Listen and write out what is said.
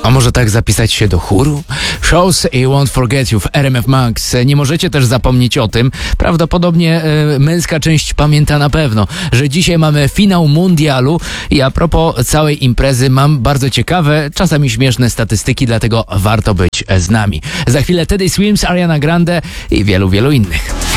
A może tak zapisać się do chóru? Shows I Won't Forget You w RMF Max. Nie możecie też zapomnieć o tym, prawdopodobnie męska część pamięta na pewno, że dzisiaj mamy finał mundialu i a propos całej imprezy mam bardzo ciekawe, czasami śmieszne statystyki, dlatego warto być z nami. Za chwilę Teddy Swims, Ariana Grande i wielu, wielu innych.